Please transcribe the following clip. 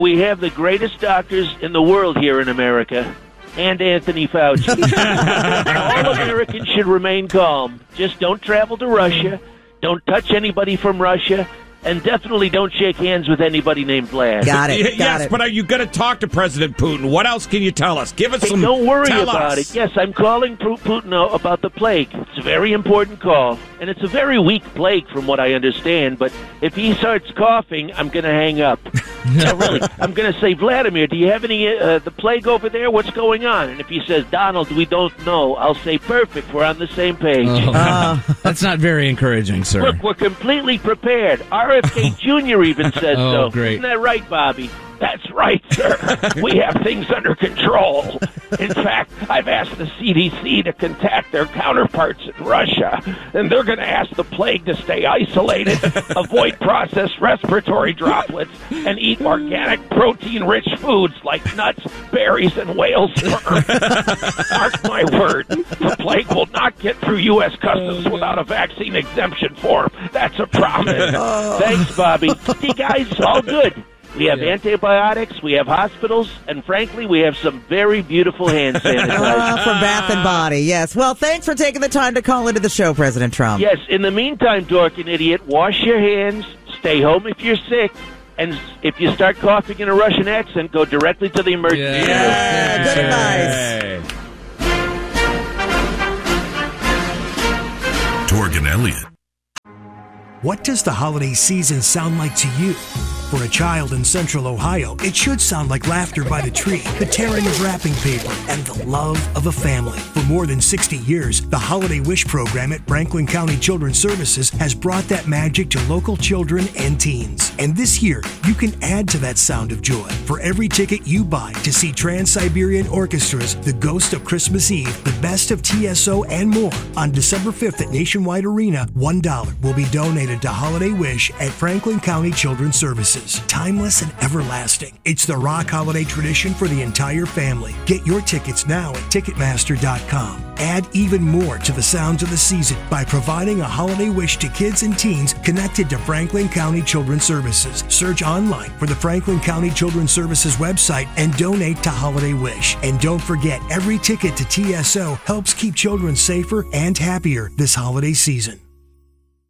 We have the greatest doctors in the world here in America, and Anthony Fauci. All Americans should remain calm. Just don't travel to Russia. Don't touch anybody from Russia. And definitely don't shake hands with anybody named Vlad. Got it. Yes, but are you going to talk to President Putin? What else can you tell us? Give us some. Don't worry about it. Yes, I'm calling Putin about the plague. It's a very important call, and it's a very weak plague from what I understand. But if he starts coughing, I'm going to hang up. No, really, I'm going to say, Vladimir, do you have any the plague over there? What's going on? And if he says, Donald, we don't know, I'll say, perfect. We're on the same page. That's not very encouraging, sir. Look, we're completely prepared. RFK Jr. even said so. Great. Isn't that right, Bobby? That's right, sir. We have things under control. In fact, I've asked the CDC to contact their counterparts in Russia, and they're going to ask the plague to stay isolated, avoid processed respiratory droplets, and eat organic protein-rich foods like nuts, berries, and whale sperm. Mark my word, the plague will not get through U.S. Customs without a vaccine exemption form. That's a promise. Thanks, Bobby. See, guys, all good. We have antibiotics, we have hospitals, and frankly, we have some very beautiful hand sanitizer. From Bath and Body, yes. Well, thanks for taking the time to call into the show, President Trump. Yes, in the meantime, dork and idiot, wash your hands, stay home if you're sick, and if you start coughing in a Russian accent, go directly to the emergency room. Yeah, good advice. Dork and Elliot. What does the holiday season sound like to you? For a child in Central Ohio, it should sound like laughter by the tree, the tearing of wrapping paper, and the love of a family. For more than 60 years, the Holiday Wish program at Franklin County Children's Services has brought that magic to local children and teens. And this year, you can add to that sound of joy. For every ticket you buy to see Trans-Siberian Orchestra's The Ghost of Christmas Eve, The Best of TSO, and more, on December 5th at Nationwide Arena, $1 will be donated to Holiday Wish at Franklin County Children's Services. Timeless and everlasting. It's the rock holiday tradition for the entire family. Get your tickets now at Ticketmaster.com. Add even more to the sounds of the season by providing a holiday wish to kids and teens connected to Franklin County Children's Services. Search online for the Franklin County Children's Services website and donate to Holiday Wish. And don't forget, every ticket to TSO helps keep children safer and happier this holiday season.